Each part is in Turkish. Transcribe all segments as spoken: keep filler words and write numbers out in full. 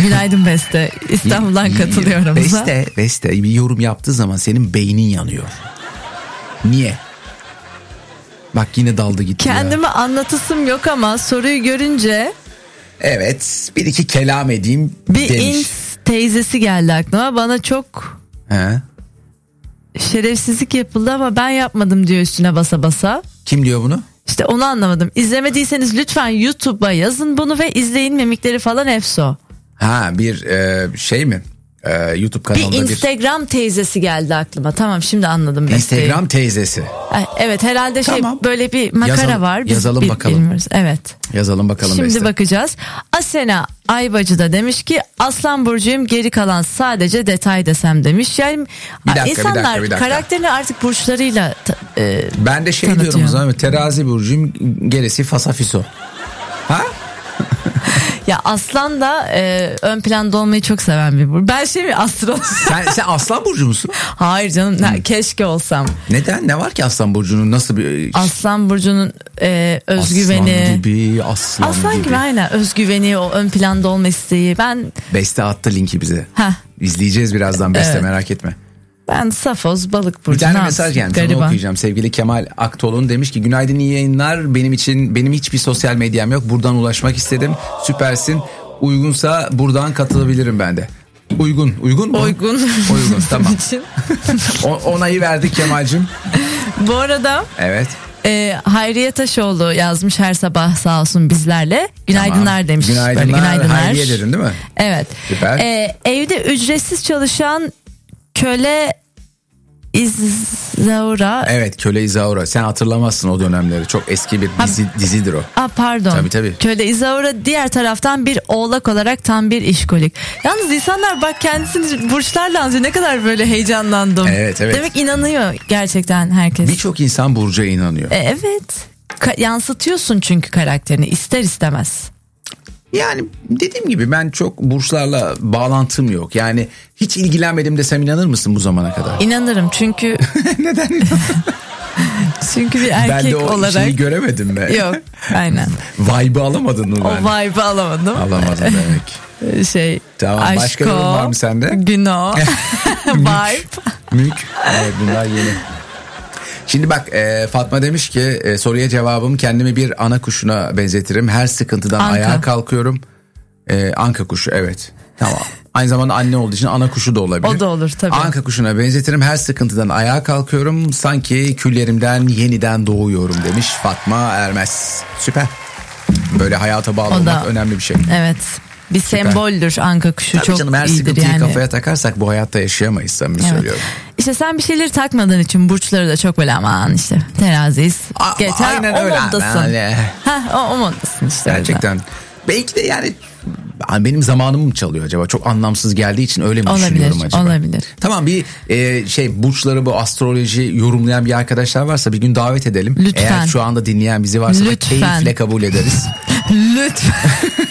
Günaydın Beste. İstanbul'dan katılıyorum. Beste, Beste bir yorum yaptığı zaman senin beynin yanıyor. Niye? Bak yine daldı gitti. Kendime ya. anlatısım yok ama soruyu görünce. Evet, bir iki kelam edeyim bir demiş. ins teyzesi geldi aklıma. Bana çok He? şerefsizlik yapıldı ama ben yapmadım diyor üstüne basa basa. Kim diyor bunu? İşte onu anlamadım. İzlemediyseniz lütfen YouTube'a yazın bunu ve izleyin, mimikleri falan efso. Ha bir e, şey mi? E, YouTube kanalında bir bir... Instagram teyzesi geldi aklıma. Tamam, şimdi anladım. Besteyi. Instagram teyzesi. Evet, herhalde şey Tamam. böyle bir makara Yazalım, var. Biz yazalım bil, bakalım. Bilmiyoruz. Evet. Yazalım bakalım. Şimdi Beste. bakacağız. Asena Ayvacı da demiş ki Aslan burcuyum, geri kalan sadece detay desem demiş. Yani Bir dakika, insanlar bir dakika, bir dakika. karakterini artık burçlarıyla e, Ben de şey tanıtıyor. diyorum o zaman, terazi burcuyum, gerisi fasafiso. Ha? Ya Aslan da e, ön planda olmayı çok seven bir burç. Ben şey mi astrolog? Sen, sen aslan burcu musun? Hayır canım, ne, keşke olsam. Neden? Ne var ki aslan burcunun, nasıl bir... Aslan burcunun e, özgüveni. Aslan gibi, aslan, Aslan gibi. gibi. Aynen, özgüveni, o ön planda olma isteği. Ben Beste attı linki bize. Heh. İzleyeceğiz birazdan Beste, Evet. merak etme. ben Safoz balık burcu. Bir tane ne mesaj yapsın? gelmiş, onu Gariban. okuyacağım. Sevgili Kemal Aktolun demiş ki günaydın, iyi yayınlar. Benim için benim hiçbir sosyal medyam yok. Buradan ulaşmak istedim. Süpersin. Uygunsa buradan katılabilirim ben de. Uygun. Uygun mu? Uygun. Uygun, tamam. için. O, onayı verdik Kemal'cim. Bu arada Evet. e, Hayriye Taşoğlu yazmış her sabah sağ olsun bizlerle. Günaydınlar Tamam. demiş. Günaydınlar. Böyle, günaydınlar. Hayriye dedin değil mi? Evet. Süper. E, evde ücretsiz çalışan köle İzaura. Evet, Köle İzaura. Sen hatırlamazsın o dönemleri. Çok eski bir dizi, dizidir o. Aa, pardon. Tabii, tabii. Köle İzaura diğer taraftan bir oğlak olarak tam bir işkolik. Yalnız insanlar bak kendisini burçlarla anlıyor. Ne kadar böyle heyecanlandım. Evet, evet. Demek inanıyor gerçekten herkes. Birçok insan burca inanıyor. E, evet. Ka- yansıtıyorsun çünkü karakterini ister istemez. Yani dediğim gibi ben çok burçlarla bağlantım yok. Yani hiç ilgilenmedim desem inanır mısın bu zamana kadar? İnanırım çünkü Neden? çünkü bir Ben erkek de o olarak şeyi göremedim mi? yok, aynen. Vibe'ı alamadın mı O ben? vibe'ı alamadım. Alamadın demek. Şey, Tamam, aşko, başka yorum var mı sende? Güno, vibe. Mülk. Evet, bunlar yeni. Şimdi bak e, Fatma demiş ki e, soruya cevabım kendimi bir ana kuşuna benzetirim. Her sıkıntıdan Anka. ayağa kalkıyorum. E, anka kuşu, evet. Tamam. Aynı zamanda anne olduğu için ana kuşu da olabilir. O da olur tabii. Anka kuşuna benzetirim. Her sıkıntıdan ayağa kalkıyorum. Sanki küllerimden yeniden doğuyorum demiş Fatma Ermez. Süper. Böyle hayata bağlı O olmak da- önemli bir şey. Evet. Bir semboldür anka kuşu. Tabii çok canım, her iyidir sıkıntıyı yani. kafaya takarsak bu hayatta yaşayamayız, samimi Evet. söylüyorum. İşte sen bir şeyleri takmadığın için burçları da çok böyle aman işte teraziyiz. A- Yeter, aynen o öyle. moddasın. Yani. Ha, o, o moddasın işte. öyle. Gerçekten. Belki de yani benim zamanımı mı çalıyor acaba? Çok anlamsız geldiği için öyle mi Olabilir, düşünüyorum acaba? olabilir. Tamam, bir e, şey burçları, bu astroloji yorumlayan bir arkadaşlar varsa bir gün davet edelim. Lütfen. Eğer şu anda dinleyen bizi varsa da Lütfen. keyifle kabul ederiz. Lütfen.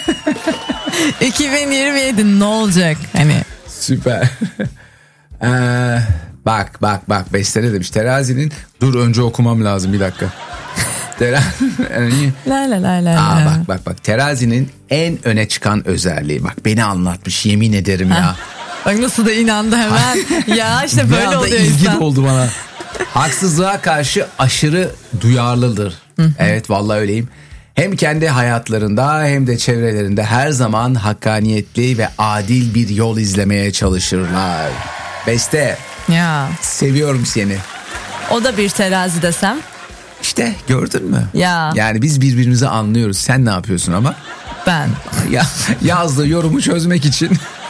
iki bin yirmi yedi ne olacak? Hani Süper. Ee, bak bak bak Beste demiş terazinin, dur önce okumam lazım bir dakika. Tera- la la la la. Aa, la. bak bak bak terazinin en öne çıkan özelliği, bak beni anlatmış yemin ederim ya. Bak nasıl da inandı hemen. Ya işte Bir böyle anda oluyor ilgi insan. oldu bana. Haksızlığa karşı aşırı duyarlıdır. Evet, vallahi öyleyim. Hem kendi hayatlarında hem de çevrelerinde her zaman hakkaniyetli ve adil bir yol izlemeye çalışırlar. Beste, Ya seviyorum seni. o da bir terazi desem. İşte gördün mü? Ya. Yani biz birbirimizi anlıyoruz. Sen ne yapıyorsun ama? Ben. Ya yazdığı yorumu çözmek için.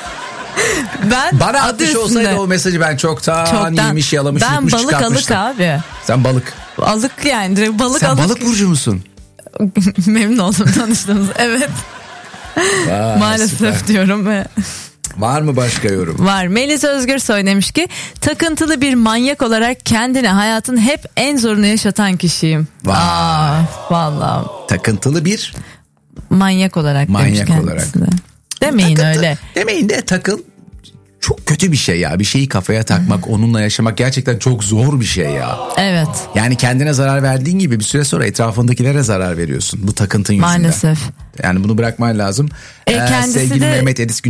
Ben Bana adı atmış üstünde. olsaydı o mesajı ben çoktan, Çoktan- yemiş, yalamış, ben yutmuş, balık çıkartmıştım. alık abi. Sen balık. Alık yani direkt balık Sen alık. balık burcu musun? Memnun oldum tanıştığımız. Evet. Vay, Maalesef süper. diyorum ve Var mı başka yorum? var. Melis Özgürsoy demiş ki takıntılı bir manyak olarak kendine hayatın hep en zorunu yaşatan kişiyim. Vay. Aa, vallahi Takıntılı bir manyak olarak Manyak demiş olarak. kendisi de. Demeyin takıntı. öyle. Demeyin de takıl. Çok kötü bir şey ya. Bir şeyi kafaya takmak, onunla yaşamak gerçekten çok zor bir şey ya. Evet. Yani kendine zarar verdiğin gibi bir süre sonra etrafındakilere zarar veriyorsun bu takıntın yüzünden. Maalesef. Yani bunu bırakman lazım. E, Ee, kendisi sevgili de- Mehmet Edis